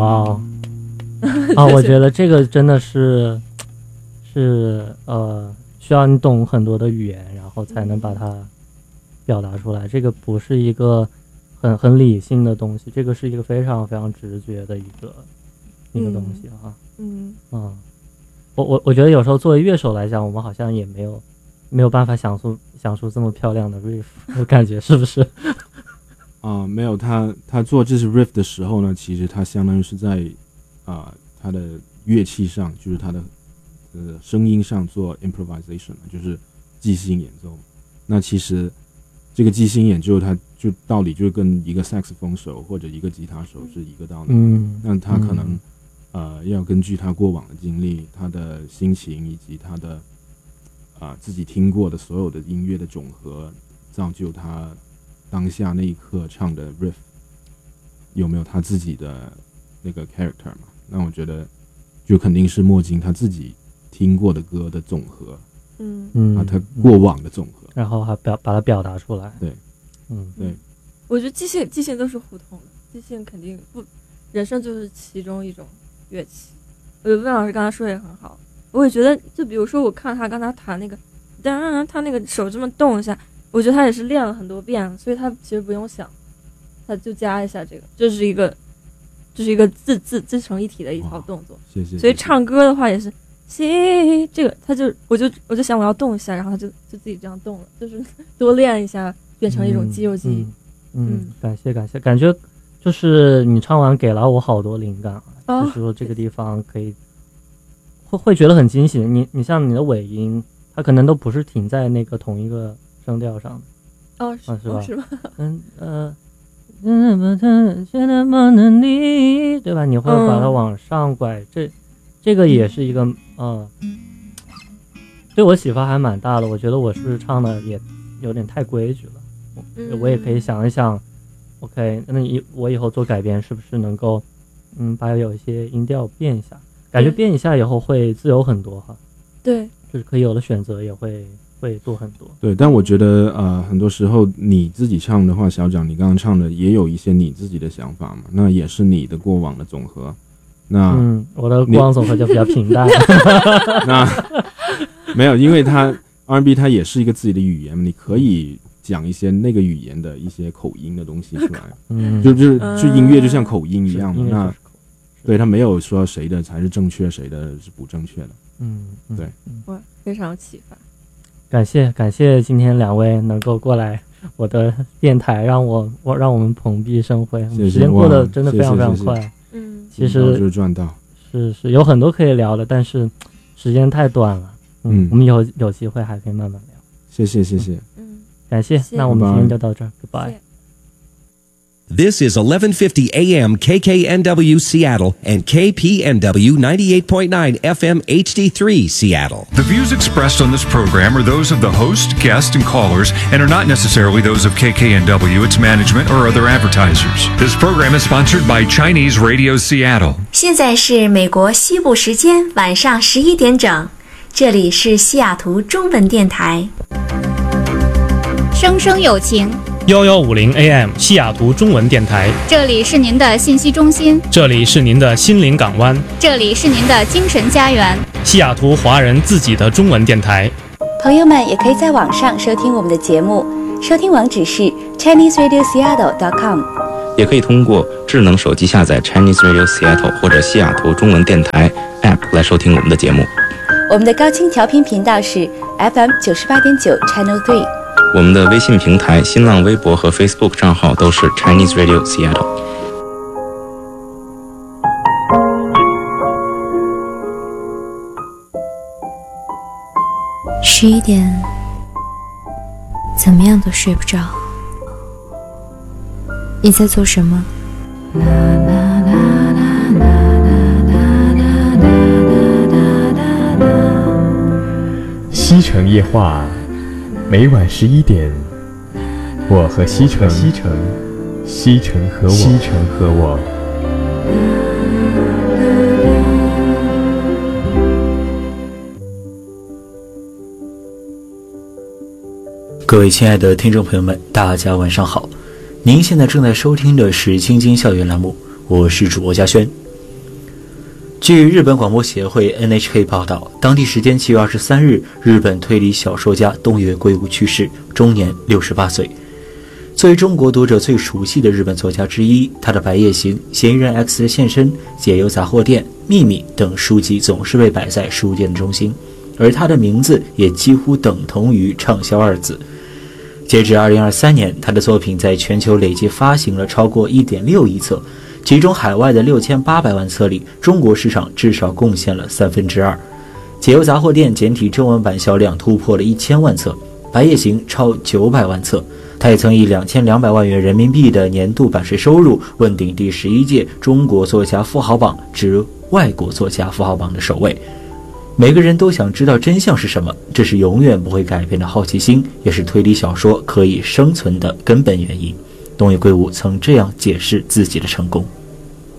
哦，我觉得这个真的是需要你懂很多的语言，然后才能把它表达出来。这个不是一个很理性的东西，这个是一个非常非常直觉的一个东西哈。我觉得有时候作为乐手来讲，我们好像也没有办法想出这么漂亮的 riff， 我感觉是不是？ 没有，他做这些 riff 的时候呢，其实他相当于是在他的乐器上，就是他的声音上做 improvisation， 就是即兴演奏。那其实这个即兴演奏，它就道理就跟一个萨克斯风手或者一个吉他手是一个道理。那他可能要根据他过往的经历、他的心情以及他的自己听过的所有的音乐的总和，造就他当下那一刻唱的 riff 有没有他自己的那个 character 嘛？那我觉得就肯定是莫金他自己听过的歌的总和，他过往的总和， 然后还把它表达出来。 对，对。 我觉得即兴都是互通的，即兴肯定不，人声就是其中一种乐器。我觉得魏老师刚才说也很好，我也觉得，就比如说我看他刚才弹那个，当然他那个手这么动一下，我觉得他也是练了很多遍，所以他其实不用想，他就加一下这个，这是一个自成一体的一套动作。 谢谢。 所以唱歌的话也是，这个他就我就想我要动一下，然后他就自己这样动了，就是多练一下，变成一种肌肉记忆。 感谢，感觉就是你唱完给了我好多灵感啊，就是说这个地方可以会觉得很惊喜。你像你的尾音，它可能都不是停在那个同一个声调上的，是吧？ 是吧？ 对吧？你会把它往上拐，这个也是一个对我启发还蛮大的。我觉得我是不是唱的也有点太规矩了？我也可以想一想 ，OK， 那我以后做改编是不是能够把有一些音调变一下？感觉变一下以后会自由很多哈。 对， 就是可以有的选择也会多很多。 对，但我觉得很多时候你自己唱的话，小蒋你刚刚唱的也有一些你自己的想法嘛，那也是你的过往的总和。那我的过往总和就比较平淡。 那没有，因为它 R&B 它也是一个自己的语言，你可以讲一些那个语言的一些口音的东西出来。就音乐就像口音一样嘛。那对，它没有说谁的才是正确，谁的是不正确的。对， 哇，非常有启发。 感谢今天两位能够过来我的电台，让我们蓬荜生辉。 谢谢， 时间过得真的非常非常快。 谢谢其实就是赚到， 是有很多可以聊的，但是时间太短了。我们有机会还可以慢慢聊。 谢谢。 感谢。那我们今天就到这儿 ，Goodbye。 This is 1150 AM KKNW Seattle and KPNW 98.9 FM HD3 Seattle. The views expressed on this program are those of the host, guest, and callers and are not necessarily those of KKNW, its management, or other advertisers. This program is sponsored by Chinese Radio Seattle. 现在是美国西部时间晚上11点整，这里是西雅图中文电台。 声声有情。 1150 AM 西雅图中文电台， 这里是您的信息中心， 这里是您的心灵港湾， 这里是您的精神家园， 西雅图华人自己的中文电台。 朋友们也可以在网上收听我们的节目，收听网址是 ChineseRadioSeattle.com， 也可以通过智能手机下载 Chinese Radio Seattle 或者西雅图中文电台 App 来收听我们的节目。 我们的高清调频频道是 FM 98.9 Channel 3。 我们的微信平台、新浪微博和 Facebook 账号都是 Chinese Radio Seattle。 11点，怎么样都睡不着。你在做什么？ 西城夜话。每晚11点，我和西城和我。 各位亲爱的听众朋友们，大家晚上好！您现在正在收听的是青青校园栏目，我是主播嘉轩。 据日本广播协会 NHK 报道，当地时间7月23日，日本推理小说家东野圭吾去世，终年68岁。作为中国读者最熟悉的日本作家之一，他的《白夜行》、《嫌疑人 X 的现身》、《解忧杂货店》、《秘密》等书籍总是被摆在书店的中心，而他的名字也几乎等同于畅销二字。截至2023年，他的作品在全球累计发行了超过 1.6 亿册，其中海外的6800万册里，中国市场至少贡献了2/3。解忧杂货店简体中文版销量突破了1000万册，白夜行超900万册。他也曾以2200万元人民币的年度版税收入问鼎第11届中国作家富豪榜之外国作家富豪榜的首位。每个人都想知道真相是什么，这是永远不会改变的好奇心，也是推理小说可以生存的根本原因。东野圭吾曾这样解释自己的成功。